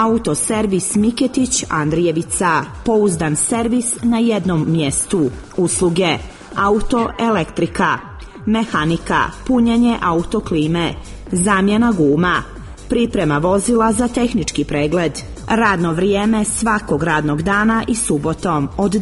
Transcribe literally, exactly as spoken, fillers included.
Autoservis Miketić Andrijevica, pouzdan servis na jednom mjestu. Usluge: auto elektrika, mehanika, punjenje auto klime, zamjena guma, priprema vozila za tehnički pregled. Radno vrijeme svakog radnog dana i subotom od